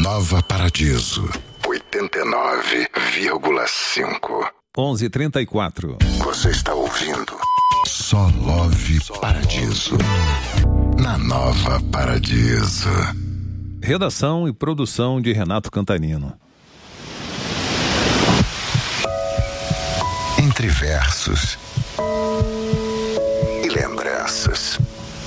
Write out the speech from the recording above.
Nova Paradiso 89,5. 11h34. Você está ouvindo Só Love Paradiso na Nova Paradiso. Redação e produção de Renato Cantarino. Entre versos